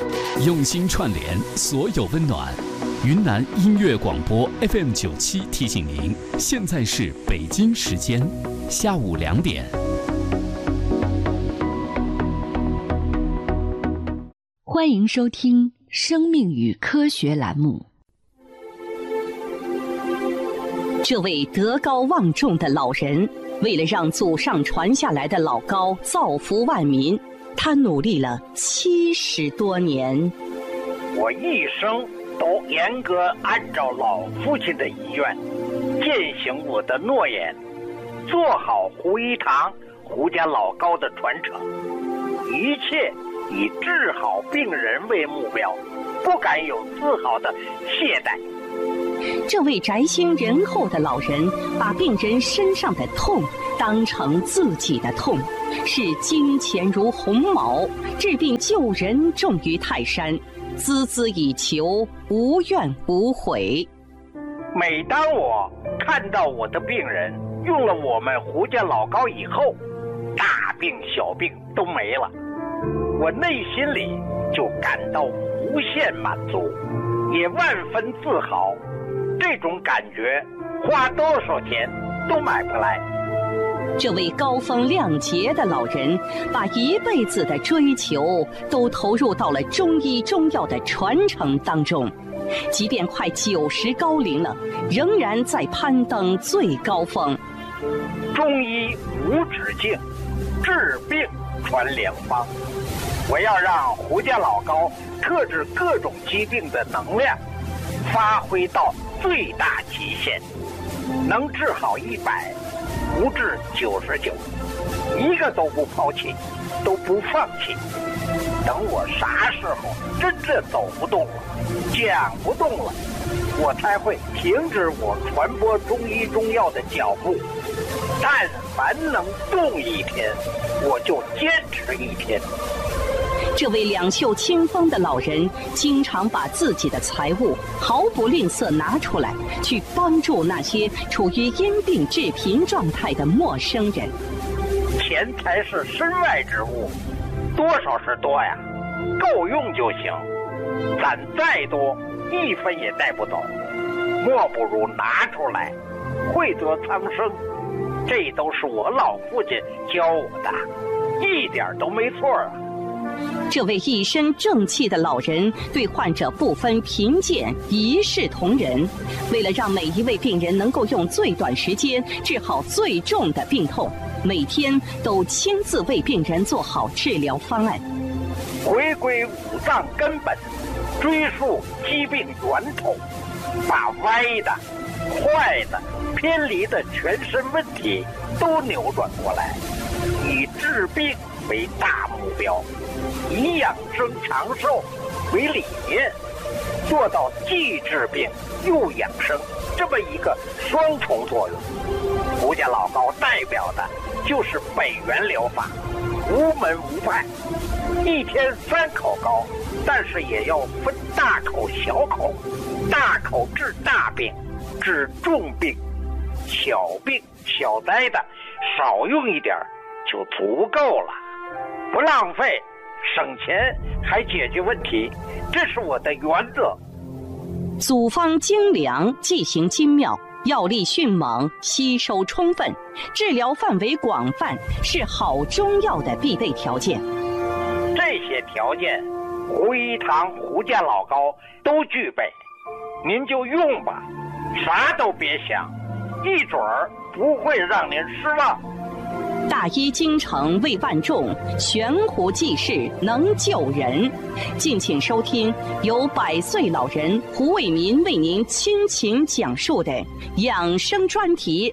用心串联所有温暖。云南音乐广播 FM97提醒您，现在是北京时间下午2点。 欢迎收听《生命与科学》栏目。这位德高望重的老人，为了让祖上传下来的老高造福万民，他努力了70多年。 我一生都严格按照老父亲的遗愿，践行我的诺言，做好胡一堂、胡家老高的传承，一切以治好病人为目标，不敢有丝毫的懈怠。 这位宅心仁厚的老人，把病人身上的痛当成自己的痛，视金钱如鸿毛，治病救人重于泰山，孜孜以求，无怨无悔。 每当我看到我的病人用了我们胡家老高以后，大病小病都没了，我内心里就感到无限满足，也万分自豪。这种感觉花多少钱都买不来。 这位高风亮节的老人，把一辈子的追求都投入到了中医中药的传承当中，即便快90高龄了，仍然在攀登最高峰。 中医无止境，治病传良方。我要让胡家老高克制各种疾病的能量发挥到最大极限，能治好100，不治99，一个都不抛弃，都不放弃。等我啥时候真正走不动了，讲不动了，我才会停止我传播中医中药的脚步。但凡能动一天，我就坚持1天。 这位两袖清风的老人，经常把自己的财物毫不吝啬拿出来，去帮助那些处于因病致贫状态的陌生人。 钱财是身外之物，多少是多呀，够用就行。攒再多，1分也带不走，莫不如拿出来，惠泽苍生。这都是我老父亲教我的，一点都没错啊。 这位一身正气的老人，对患者不分贫贱，一视同仁。为了让每一位病人能够用最短时间治好最重的病痛，每天都亲自为病人做好治疗方案。 回归五脏根本，追溯疾病源头，把歪的、坏的、偏离的全身问题都扭转过来，以治病为大目标，以养生长寿为理念，做到既治病又养生这么一个双重作用。胡家老高代表的就是北元疗法，无门无派，1天3口膏，但是也要分大口小口，大口治大病，治重病，小病小灾的少用一点就足够了，不浪费，省钱还解决问题，这是我的原则。 组方精良，剂型精妙，药力迅猛，吸收充分，治疗范围广泛，是好中药的必备条件。 这些条件，胡一堂、胡家老高都具备，您就用吧，啥都别想，一准儿不会让您失望。 大医精诚为万众，悬壶济世能救人。敬请收听由100岁老人胡卫民为您倾情讲述的养生专题。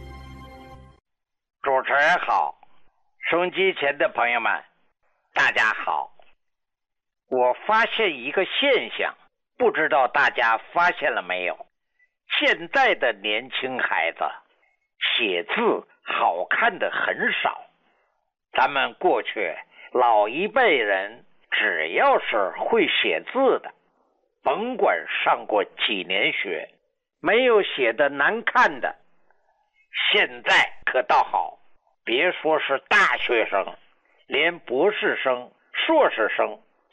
主持人好，收音机前的朋友们大家好。我发现一个现象，不知道大家发现了没有，现在的年轻孩子写字好看的很少。咱们过去老一辈人只要是会写字的，甭管上过几年学，没有写的难看的。现在可倒好，别说是大学生，连博士生、硕士生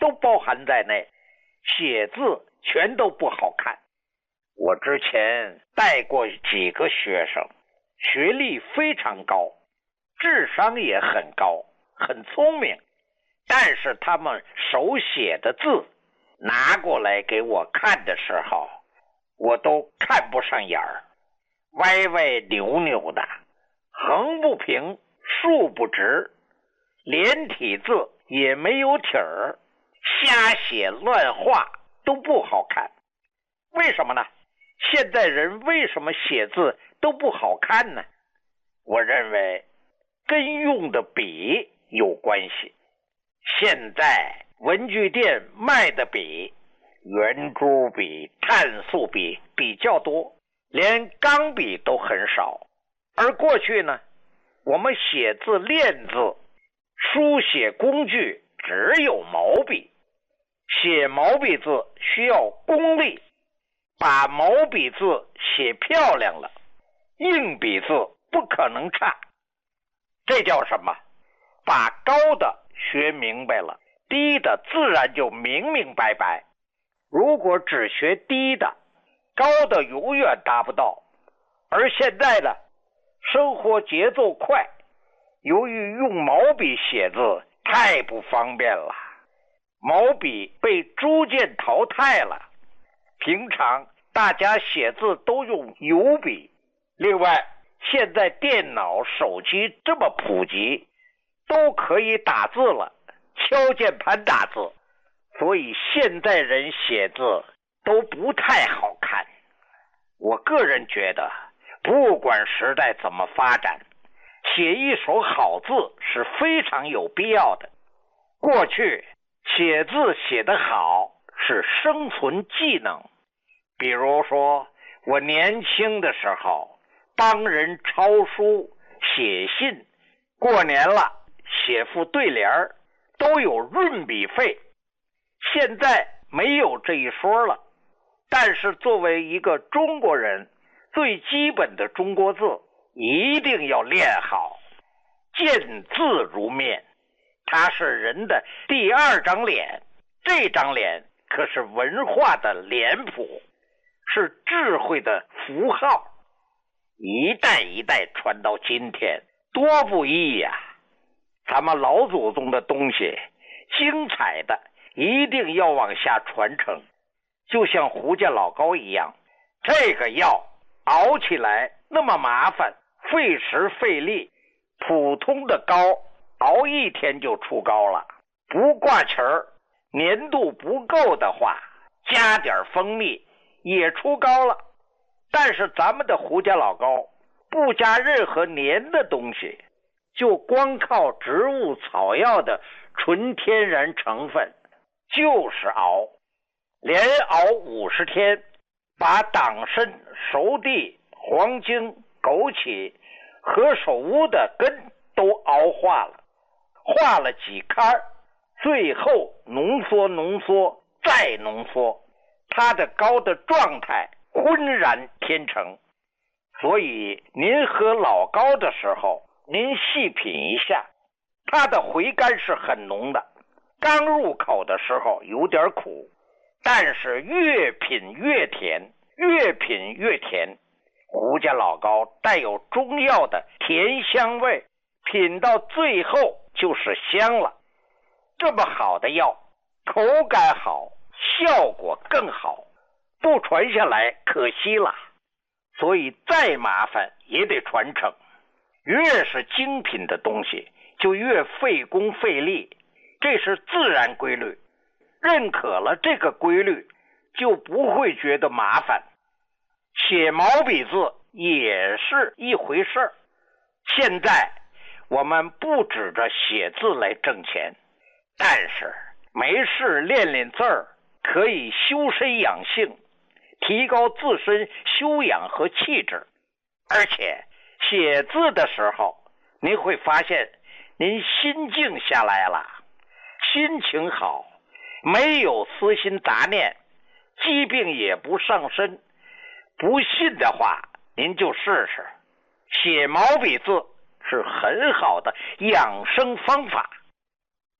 都包含在内，写字全都不好看。我之前带过几个学生，学历非常高，智商也很高，很聪明，但是他们手写的字拿过来给我看的时候，我都看不上眼儿，歪歪扭扭的，横不平，竖不直，连体字也没有体儿，瞎写乱画都不好看。为什么呢？现在人为什么写字都不好看呢？我认为跟用的笔有关系。现在文具店卖的笔，圆珠笔、碳素笔比较多，连钢笔都很少。而过去呢，我们写字练字，书写工具只有毛笔，写毛笔字需要功力，把毛笔字写漂亮了，硬笔字不可能差。这叫什么？把高的学明白了，低的自然就明明白白。如果只学低的，高的永远达不到。而现在呢，生活节奏快，由于用毛笔写字太不方便了，毛笔被逐渐淘汰了。平常大家写字都用油笔，另外现在电脑、手机这么普及，都可以打字了，敲键盘打字，所以现在人写字都不太好看。我个人觉得，不管时代怎么发展，写一手好字是非常有必要的。过去写字写得好是生存技能，比如说我年轻的时候帮人抄书、写信，过年了写副对联都有润笔费。现在没有这一说了，但是作为一个中国人，最基本的中国字一定要练好。见字如面，它是人的第二张脸，这张脸可是文化的脸谱，是智慧的符号，一代一代传到今天，多不易呀！咱们老祖宗的东西，精彩的一定要往下传承。就像胡家老糕一样，这个药熬起来那么麻烦，费时费力，普通的糕熬一天就出糕了，不挂旗儿，粘度不够的话，加点蜂蜜也出糕了。但是咱们的胡家老糕不加任何粘的东西，就光靠植物草药的纯天然成分，就是熬，连熬50天，把党参、熟地、黄精、枸杞、何首乌的根都熬化了，化了几开，最后浓缩再浓缩，它的糕的状态浑然天成。所以您喝老糕的时候，您细品一下，它的回甘是很浓的，刚入口的时候有点苦，但是越品越甜，越品越甜。胡家老糕带有中药的甜香味，品到最后就是香了。这么好的药，口感好，效果更好，不传下来可惜了。所以再麻烦也得传承，越是精品的东西就越费工费力，这是自然规律。认可了这个规律，就不会觉得麻烦。写毛笔字也是一回事儿。现在我们不指着写字来挣钱，但是没事练练字儿，可以修身养性，提高自身修养和气质。而且写字的时候，您会发现您心静下来了，心情好，没有私心杂念，疾病也不上身。不信的话，您就试试。写毛笔字是很好的养生方法。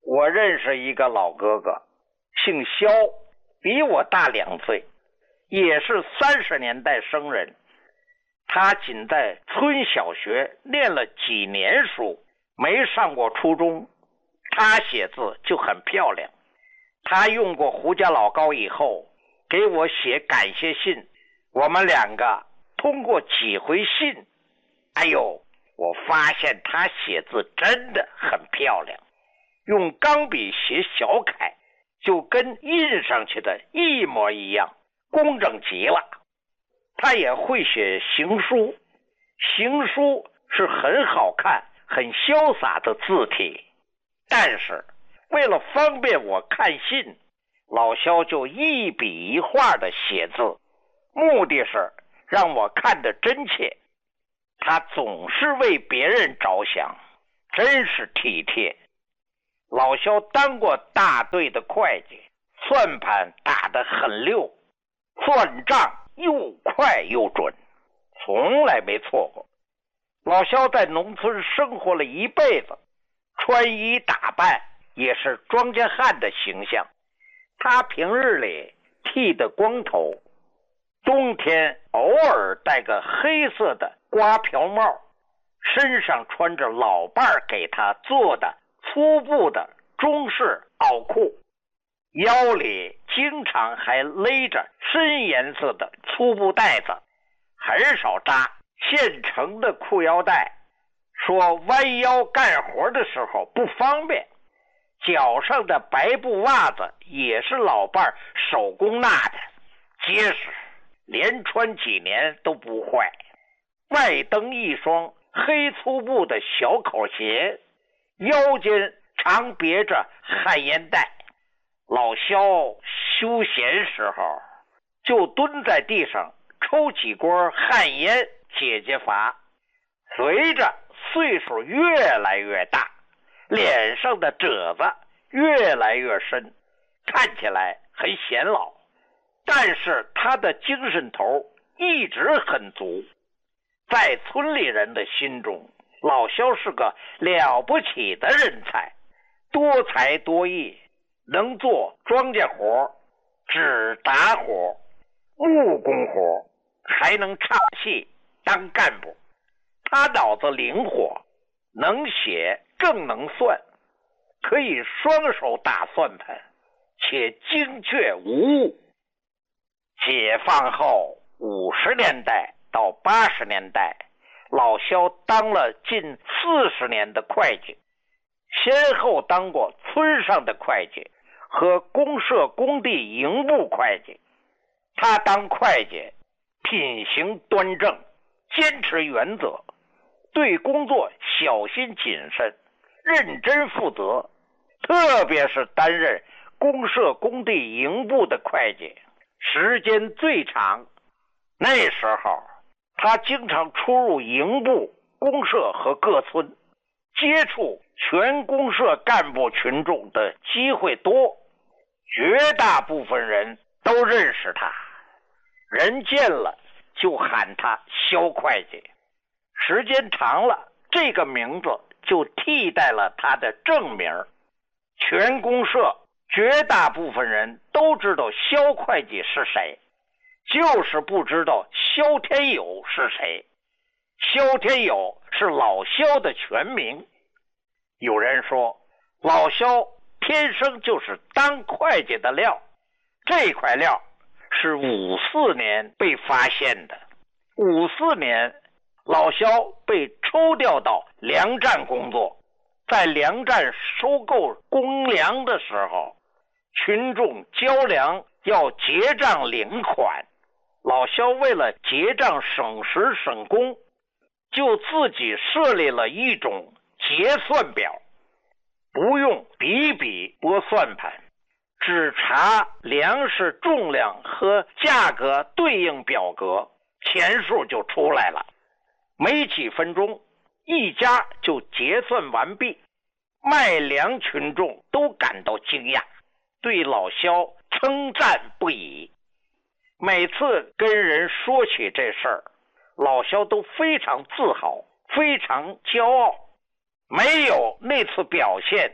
我认识一个老哥哥，姓肖，比我大2岁，也是30年代生人。他仅在村小学念了几年书，没上过初中。他写字就很漂亮。他用过胡家老高以后，给我写感谢信。我们2个通过几回信，哎呦，我发现他写字真的很漂亮，用钢笔写小楷，就跟印上去的一模一样，工整极了。他也会写行书，行书是很好看、很潇洒的字体。但是为了方便我看信，老肖就一笔一画的写字，目的是让我看得真切。他总是为别人着想，真是体贴。老肖当过大队的会计，算盘打得很溜，算账又快又准，从来没错过。老肖在农村生活了一辈子，穿衣打扮也是庄稼汉的形象。他平日里剃的光头，冬天偶尔戴个黑色的瓜瓢帽，身上穿着老伴儿给他做的粗布的中式袄裤，腰里经常还勒着深颜色的粗布带子，很少扎现成的裤腰带，说弯腰干活的时候不方便。脚上的白布袜子也是老伴儿手工纳的，结实，连穿几年都不坏。外蹬一双黑粗布的小口鞋，腰间常别着旱烟袋。老肖休闲时候就蹲在地上抽几锅旱烟解解乏。随着岁数越来越大，脸上的褶子越来越深，看起来很显老，但是他的精神头一直很足。在村里人的心中，老肖是个了不起的人才，多才多艺，能做庄稼活、纸打活、木工活，还能唱戏当干部。他脑子灵活，能写更能算，可以双手打算盘，且精确无误。解放后50年代到80年代，老肖当了近40年的会计，先后当过村上的会计和公社工地营部会计。他当会计品行端正，坚持原则，对工作小心谨慎，认真负责。特别是担任公社工地营部的会计，时间最长。那时候他经常出入营部、公社和各村，接触全公社干部群众的机会多，绝大部分人都认识他，人见了就喊他肖会计。时间长了，这个名字就替代了他的正名。全公社绝大部分人都知道肖会计是谁，就是不知道肖天友是谁。肖天友是老肖的全名。有人说老肖天生就是当会计的料，这块料是54年被发现的。54年老肖被抽调到粮站工作，在粮站收购公粮的时候，群众交粮要结账领款，老肖为了结账省时省工，就自己设立了一种结算表，不用笔笔拨算盘，只查粮食重量和价格对应表格，钱数就出来了。没几分钟，一家就结算完毕。卖粮群众都感到惊讶，对老肖称赞不已。每次跟人说起这事儿，老肖都非常自豪，非常骄傲。没有那次表现，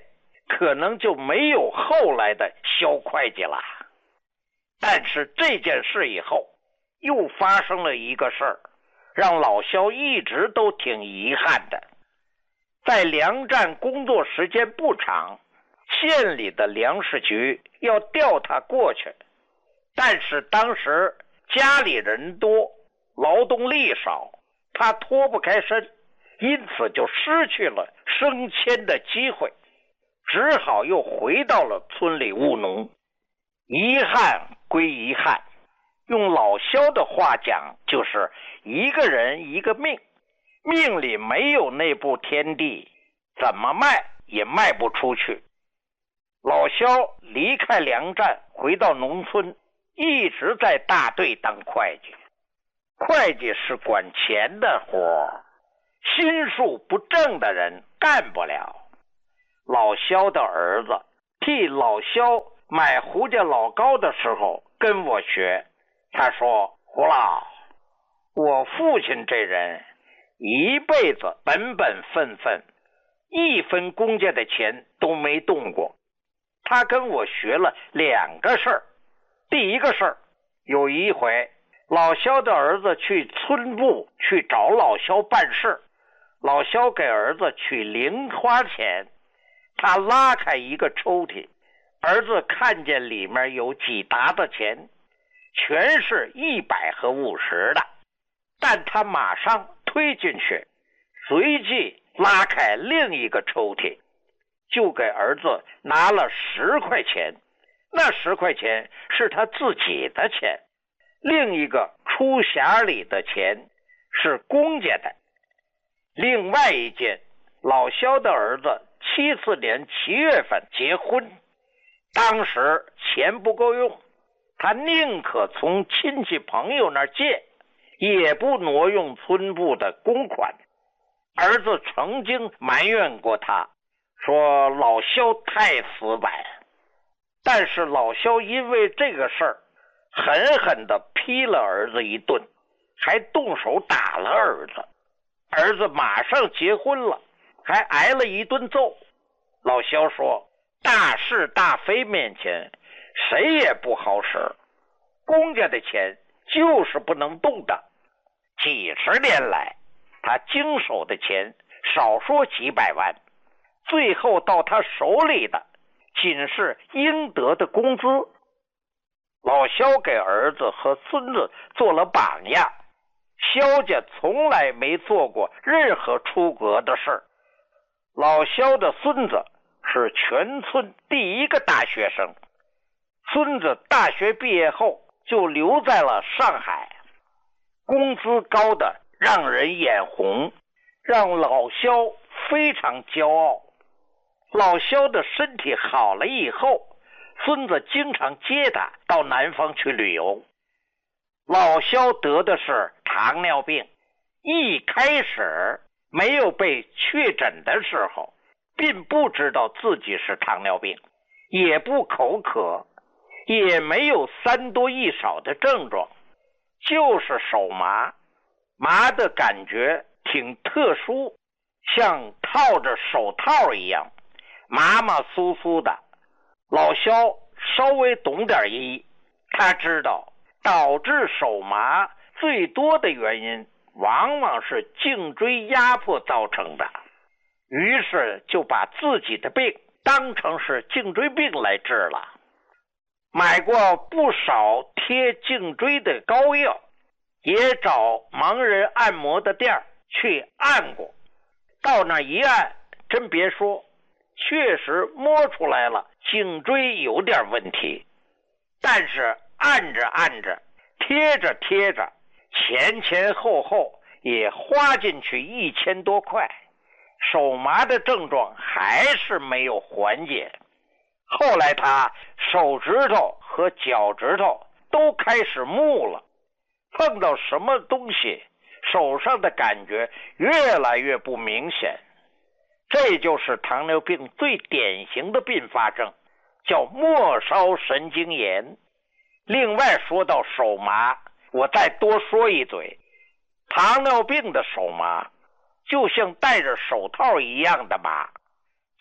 可能就没有后来的肖会计了。但是这件事以后，又发生了一个事儿，让老肖一直都挺遗憾的。在粮站工作时间不长，县里的粮食局要调他过去，但是当时家里人多，劳动力少，他脱不开身，因此就失去了升迁的机会，只好又回到了村里务农。遗憾归遗憾，用老肖的话讲，就是一个人一个命，命里没有那部天地，怎么卖也卖不出去。老肖离开粮站，回到农村，一直在大队当会计。会计是管钱的活，心术不正的人干不了。老肖的儿子替老肖买胡家老高的时候跟我学，他说：胡老，我父亲这人一辈子本本分分，一分公家的钱都没动过。他跟我学了2个事儿。第一个事儿，有一回老肖的儿子去村部去找老肖办事，老肖给儿子取零花钱，他拉开一个抽屉，儿子看见里面有几沓子钱，全是100和50的，但他马上推进去，随即拉开另一个抽屉，就给儿子拿了10块钱，那10块钱是他自己的钱，另一个出匣里的钱是公家的。另外一件，老肖的儿子74年7月份结婚，当时钱不够用，他宁可从亲戚朋友那儿借，也不挪用村部的公款。儿子曾经埋怨过他，说老肖太死板，但是老肖因为这个事儿狠狠地批了儿子一顿，还动手打了儿子。儿子马上结婚了，还挨了一顿揍。老肖说，大是大非面前谁也不好使，公家的钱就是不能动的。几十年来，他经手的钱少说几百万，最后到他手里的仅是应得的工资。老肖给儿子和孙子做了榜样，肖家从来没做过任何出格的事儿。老肖的孙子是全村第一个大学生，孙子大学毕业后就留在了上海，工资高的让人眼红，让老肖非常骄傲。老肖的身体好了以后，孙子经常接他到南方去旅游。老肖得的是糖尿病，一开始没有被确诊的时候，并不知道自己是糖尿病，也不口渴，也没有3多1少的症状，就是手麻，麻的感觉挺特殊，像套着手套一样，麻麻酥酥的。老肖稍微懂点医，他知道导致手麻最多的原因往往是颈椎压迫造成的，于是就把自己的病当成是颈椎病来治了。买过不少贴颈椎的膏药，也找盲人按摩的店去按过，到那一按，真别说，确实摸出来了颈椎有点问题，但是按着按着，贴着贴着，前后后也花进去1000多块，手麻的症状还是没有缓解。后来他手指头和脚趾头都开始木了，碰到什么东西手上的感觉越来越不明显。这就是糖尿病最典型的并发症，叫末梢神经炎。另外说到手麻，我再多说一嘴，糖尿病的手麻就像戴着手套一样的麻，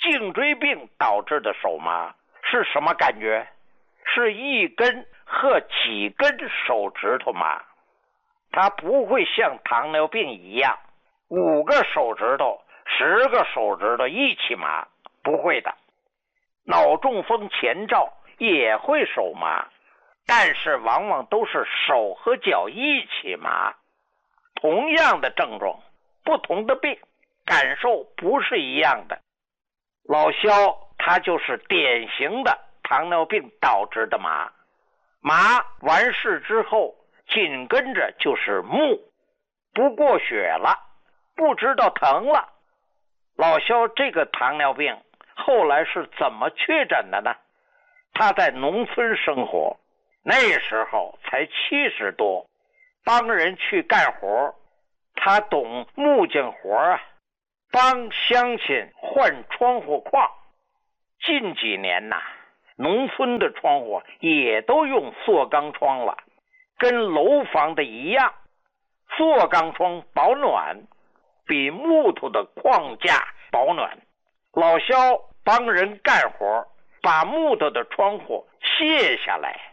颈椎病导致的手麻是什么感觉？是一根和几根手指头麻。它不会像糖尿病一样5个手指头10个手指头一起麻，不会的。脑中风前兆也会手麻，但是往往都是手和脚一起麻。同样的症状，不同的病，感受不是一样的。老肖他就是典型的糖尿病导致的麻。麻完事之后，紧跟着就是目，不过血了，不知道疼了。老肖这个糖尿病后来是怎么确诊的呢？他在农村生活，那时候才70多，帮人去干活，他懂木匠活啊，帮乡亲换窗户框。近几年呐，农村的窗户也都用塑钢窗了，跟楼房的一样。塑钢窗保暖，比木头的框架保暖。老肖帮人干活，把木头的窗户卸下来，